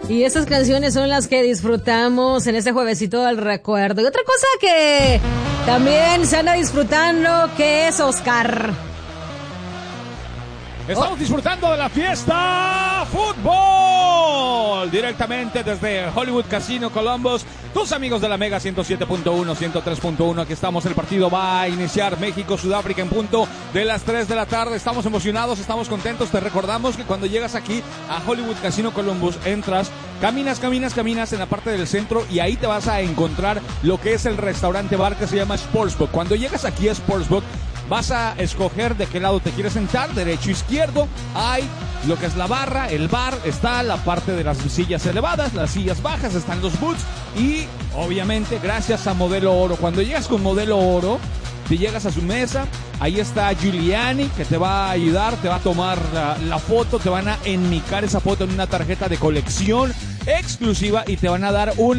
Y esas canciones son las que disfrutamos en este juevesito del recuerdo. Y otra cosa que también se anda disfrutando, que es Oscar. Estamos disfrutando de la fiesta fútbol directamente desde Hollywood Casino Columbus. Tus amigos de la Mega 107.1, 103.1. Aquí estamos, el partido va a iniciar. México-Sudáfrica en punto de las 3 de la tarde. Estamos emocionados, estamos contentos. Te recordamos que cuando llegas aquí a Hollywood Casino Columbus, entras, caminas en la parte del centro y ahí te vas a encontrar lo que es el restaurante bar que se llama Sportsbook. Cuando llegas aquí a Sportsbook, vas a escoger de qué lado te quieres sentar, derecho o izquierdo. Hay lo que es la barra, el bar, está la parte de las sillas elevadas, las sillas bajas, están los booths y obviamente gracias a Modelo Oro. Cuando llegas con Modelo Oro, te llegas a su mesa, ahí está Giuliani que te va a ayudar, te va a tomar la foto, te van a enmicar esa foto en una tarjeta de colección exclusiva y te van a dar un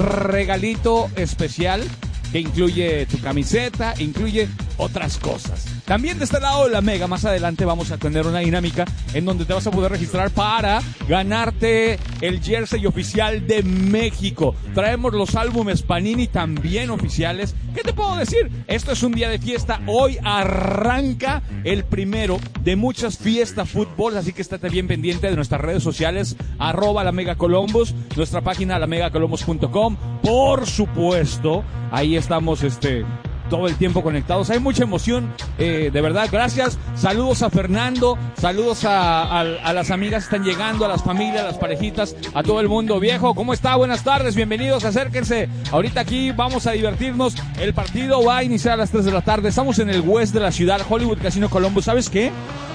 regalito especial que incluye tu camiseta, incluye otras cosas. También de este lado de la Mega, más adelante vamos a tener una dinámica en donde te vas a poder registrar para ganarte el jersey oficial de México. Traemos los álbumes Panini también oficiales. ¿Qué te puedo decir? Esto es un día de fiesta. Hoy arranca el primero de muchas fiestas fútbol, así que estate bien pendiente de nuestras redes sociales, @LaMegaColumbus, nuestra página lamegacolumbus.com. Por supuesto, ahí estamos todo el tiempo conectados. Hay mucha emoción, de verdad, gracias. Saludos a Fernando, saludos a las amigas que están llegando, a las familias, a las parejitas, a todo el mundo. Viejo, ¿cómo está? Buenas tardes, bienvenidos, acérquense. Ahorita aquí vamos a divertirnos. El partido va a iniciar a las 3 de la tarde. Estamos en el west de la ciudad, Hollywood Casino Columbus. ¿Sabes qué?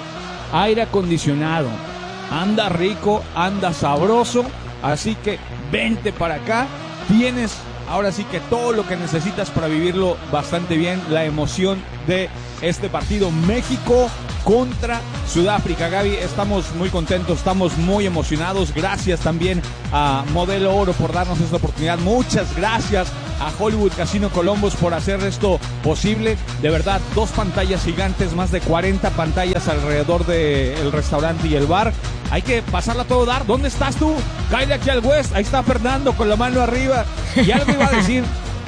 Aire acondicionado. Anda rico, anda sabroso. Así que vente para acá. Tienes ahora sí que todo lo que necesitas para vivirlo bastante bien, la emoción de este partido México contra Sudáfrica. Gaby, estamos muy contentos, estamos muy emocionados. Gracias también a Modelo Oro por darnos esta oportunidad. Muchas gracias a Hollywood Casino Columbus por hacer esto posible. De verdad, 2 pantallas gigantes, más de 40 pantallas alrededor del restaurante y el bar. Hay que pasarla a todo dar. ¿Dónde estás tú? Cállate aquí al West. Ahí está Fernando con la mano arriba. Y algo iba a decir,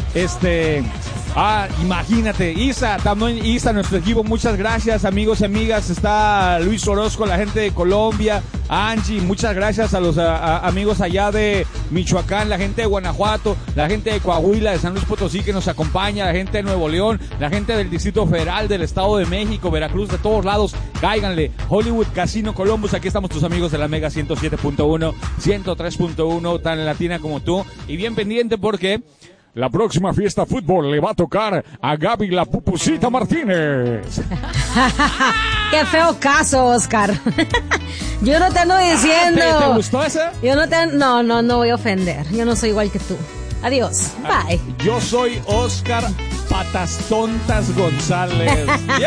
imagínate, Isa, también Isa, nuestro equipo, muchas gracias, amigos y amigas. Está Luis Orozco, la gente de Colombia, Angie, muchas gracias a los amigos allá de Michoacán, la gente de Guanajuato, la gente de Coahuila, de San Luis Potosí que nos acompaña, la gente de Nuevo León, la gente del Distrito Federal, del Estado de México, Veracruz, de todos lados. Cáiganle, Hollywood Casino Columbus, aquí estamos tus amigos de la Mega 107.1, 103.1, tan latina como tú, y bien pendiente porque la próxima fiesta fútbol le va a tocar a Gaby la Pupusita Martínez. Qué feo caso, Oscar. Yo no te ando diciendo. ¿Te gustó esa? No voy a ofender. Yo no soy igual que tú. Adiós. Bye. Yo soy Oscar Patas Tontas González.